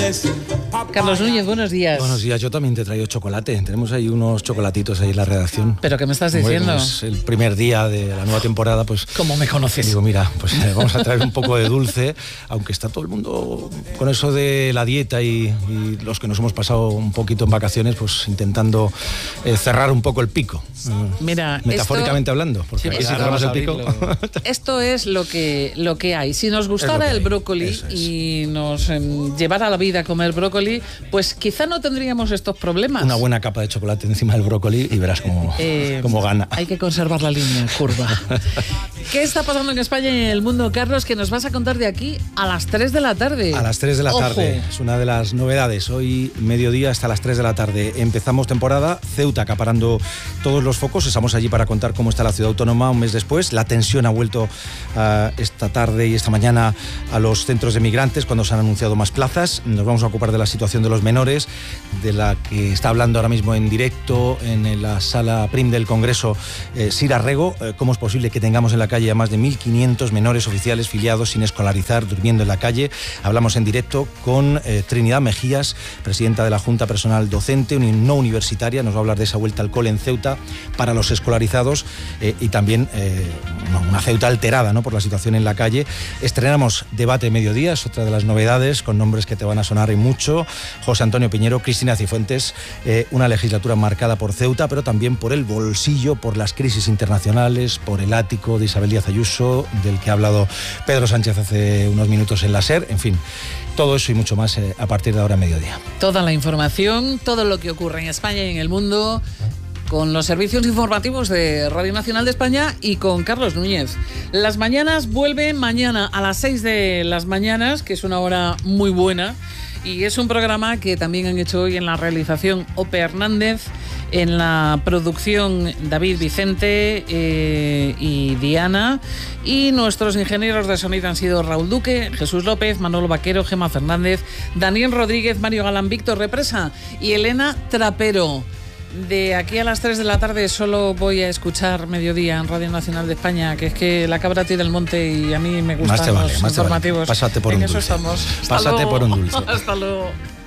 Carlos Núñez, buenos días. Buenos días, yo también te he traído chocolate. Tenemos ahí unos chocolatitos ahí en la redacción. ¿Pero qué me estás diciendo? Es el primer día de la nueva temporada, pues... ¿Cómo me conoces? Digo, mira, pues vamos a traer un poco de dulce, aunque está todo el mundo con eso de la dieta y los que nos hemos pasado un poquito en vacaciones, pues intentando cerrar un poco el pico. Mira, metafóricamente hablando, porque aquí si cerramos el pico... Esto es lo que hay. Si nos gustara el brócoli y nos llevara a la vida a comer brócoli, pues quizá no tendríamos estos problemas. Una buena capa de chocolate encima del brócoli y verás cómo gana. Hay que conservar la línea curva. ¿Qué está pasando en España y en el mundo, Carlos, que nos vas a contar de aquí a las 3 de la tarde? A las 3 de la tarde. Es una de las novedades. Hoy, mediodía, hasta las 3 de la tarde. Empezamos temporada. Ceuta acaparando todos los focos. Estamos allí para contar cómo está la ciudad autónoma un mes después. La tensión ha vuelto esta tarde y esta mañana a los centros de migrantes cuando se han anunciado más plazas. Nos vamos a ocupar de la situación de los menores, de la que está hablando ahora mismo en directo en la sala PRIM del Congreso Sira Rego. ¿Cómo es posible que tengamos en la calle a más de 1.500 menores oficiales filiados sin escolarizar, durmiendo en la calle? Hablamos en directo con Trinidad Mejías, presidenta de la Junta Personal Docente, no universitaria. Nos va a hablar de esa vuelta al cole en Ceuta para los escolarizados y también una Ceuta alterada, ¿no?, por la situación en la calle. Estrenamos Debate Mediodía, es otra de las novedades, con nombres que te van a sonar y mucho. José Antonio Piñero, Cristina Cifuentes, una legislatura marcada por Ceuta, pero también por el bolsillo, por las crisis internacionales, por el ático de Isabel Díaz Ayuso, del que ha hablado Pedro Sánchez hace unos minutos en la SER. En fin, todo eso y mucho más a partir de ahora a mediodía. Toda la información, todo lo que ocurre en España y en el mundo, con los servicios informativos de Radio Nacional de España y con Carlos Núñez. Las mañanas vuelven mañana a las 6 de las mañanas, que es una hora muy buena, y es un programa que también han hecho hoy en la realización Ope Hernández, en la producción David Vicente y Diana, y nuestros ingenieros de sonido han sido Raúl Duque, Jesús López, Manolo Vaquero, Gemma Fernández, Daniel Rodríguez, Mario Galán, Víctor Represa y Elena Trapero. De aquí a las 3 de la tarde solo voy a escuchar Mediodía en Radio Nacional de España, que es que la cabra tira el monte y a mí me gustan los informativos. Pásate por un dulce. Eso estamos. Pásate por un dulce. Hasta luego.